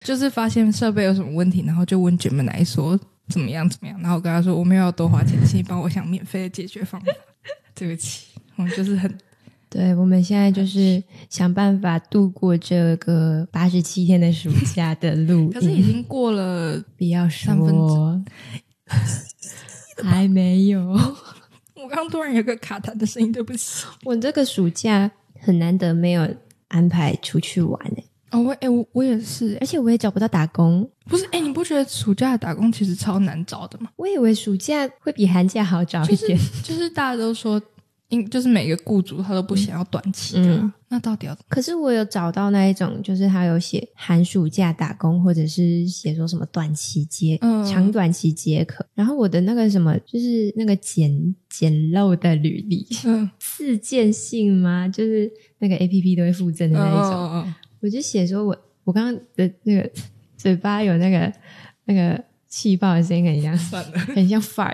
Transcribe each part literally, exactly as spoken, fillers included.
就是发现设备有什么问题，然后就问卷们来说怎么样怎么样，然后我跟他说我没有要多花钱，请你帮我想免费的解决方法。对不起，我们就是很对，我们现在就是想办法度过这个八十七天的暑假的录音。 可是已经过了不要三分说还没有。 我刚刚突然有个卡痰的声音，对不起。 我这个暑假很难得没有安排出去玩诶、 哦，我哎、我我也是、欸， 而且我也找不到打工。 不是哎、你不觉得暑假的打工其实超难找的吗？ 我以为暑假会比寒假好找一点， 就是就是大家都说，因就是每个雇主他都不想要短期的、啊嗯， 那到底要怎么？ 可是我有找到那一种，就是他有写寒暑假打工，或者是写说什么短期接、 嗯长短期皆可。然后我的那个什么，就是那个简简陋的履历， 嗯， 自荐信吗？就是那个 A P P 都会附赠的那一种。 哦哦哦我就写说我我刚刚的那个嘴巴有那个那个气泡的声音，很像算了很像 fart。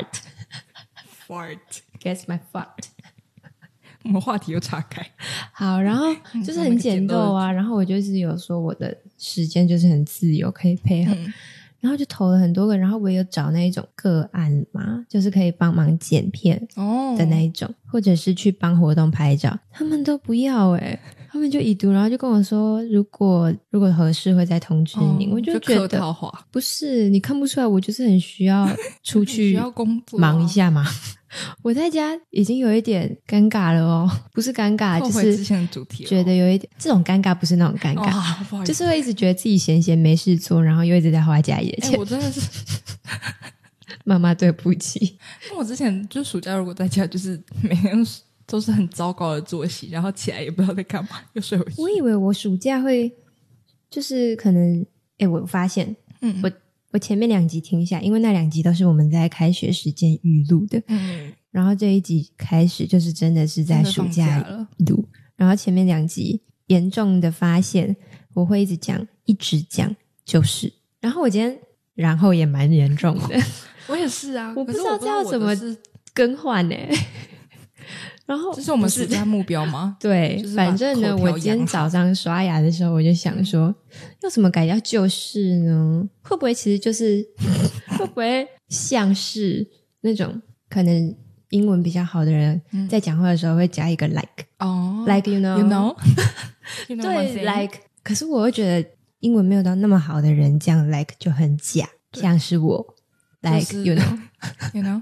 ，fart， Guess my fart。 我们话题又岔开。 好，然后就是很简陋啊，然后我就是有说我的时间就是很自由，可以配合， 嗯然后就投了很多个，然后我也有找那一种个案嘛，就是可以帮忙剪片哦的那一种，或者是去帮活动拍照，他们都不要诶、欸他们就已读，然后就跟我说，如果如果合适会再通知你。 哦我就就客觉得套话， 不是，你看不出来我就是很需要出去需要工作、啊、 忙一下嘛。我在家已经有一点尴尬了哦，不是尴尬， 后就是悔之前的主题了觉得有一点这种尴尬，不是那种尴尬， 哦不好意思就是会一直觉得自己闲闲没事做，然后又一直在花家里的哎、 钱。 我真的是， 妈妈对不起。 因为我之前就暑假如果在家，就是每天都是很糟糕的作息，然后起来也不知道在干嘛，又睡回去。 我以为我暑假会就是可能，哎，我发现， 嗯我我前面两集听下，因为那两集都是我们在开学时间预录的， 嗯， 然后这一集开始就是真的是在暑真的假放假了录，然后前面两集严重的发现，我会一直讲，一直讲，就是，然后我今天然后也蛮严重的， 我也是啊， 我不知可是我道这要怎么我的是更换呢、然后这是我们暑假目标吗？ 对， 就是把反正呢， 口条我今天养好早上刷牙的时候，我就想说，要怎么改叫就是呢？会不会其实就是会不会像是那种可能英文比较好的人、 嗯在讲话的时候会加一个 like，like、 哦 you know，, you know，, you know 对 one thing？ like，可是我会觉得英文没有到那么好的人这样 like 就很假，像是我 like、 就是 you know you know，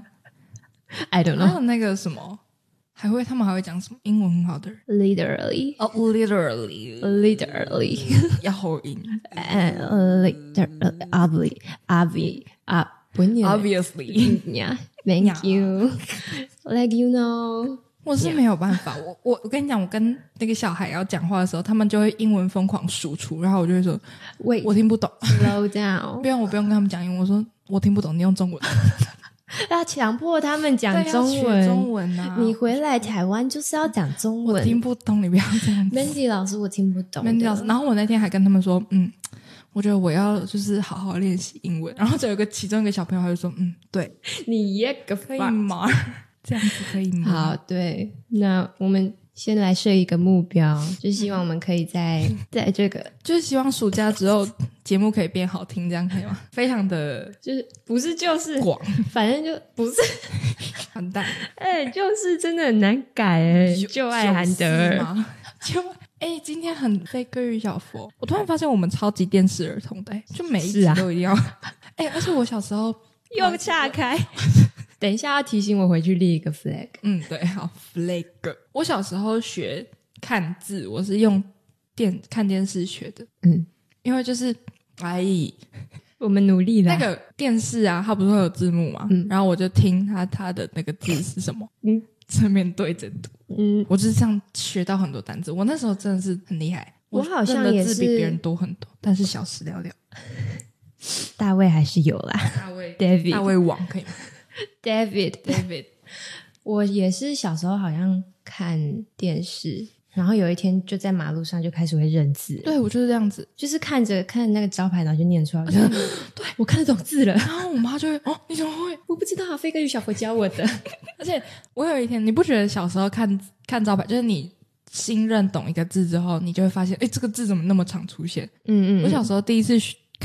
I don't 还 know 有那个什么，还会他们还会讲什么英文很好的人 literally 哦、oh,，literally literally 要后音 and literally obviously obviously 啊不念了 ，obviously。 Yeah, thank you. Like you know， 我是没有办法，我我我跟你讲，我跟那个小孩要讲话的时候，他们就会英文疯狂输出，然后我就会说， Wait， 我听不懂， slow down， 不用我不用跟他们讲英文，我说我听不懂，你用中文， 要强迫他们讲对中文。 要学中文啊！ 你回来台湾就是要讲中我文。 听不懂，你不要这样子。 Mandy 老师，我听不懂的。 Mandy 老师，然后我那天还跟他们说，嗯，我觉得我要就是好好练习英文。然后就有一个其中一个小朋友他就说，嗯，对， 你也个可以 fuck 吗？这样子可以吗？ 好，对，那我们先来设一个目标，就希望我们可以在在这个就是希望暑假之后节目可以变好听，这样可以吗？非常的就是不是就是广， 反正就不是， 完蛋， 哎、就是真的很难改哎、就爱韩德尔。 吗？就哎、今天很非歌语小佛，我突然发现我们超级电视儿童的、欸，就每一集是啊都一定要。哎、而且我小时候又岔开。等一下要提醒我回去立一个 flag。 嗯，对，好 flag。我小时候学看字，我是用电看电视学的， 嗯， 因为就是哎， 我们努力了。 那个电视啊，它不是会有字幕嘛， 嗯然后我就听它它的那个字是什么， 嗯正面对着读， 嗯， 我就是这样学到很多单字。我那时候真的是很厉害， 我好像认也是的字比别人多很多，但是小时了了。 大卫还是有啦。 大卫 David 大卫王可以吗 David， ？David， 我也是小时候好像看电视，然后有一天就在马路上就开始会认字， 对我就是这样子。 就是看着看着那个招牌，然后就念出来，我就对我看得懂字了。 然后我妈就会哦，你怎么会？ 我不知道啊，飞哥与小佛教我的。 而且我有一天，你不觉得小时候看看招牌，就是你新认懂一个字之后，你就会发现，哎，这个字怎么那么常出现？ 嗯嗯， 我小时候第一次学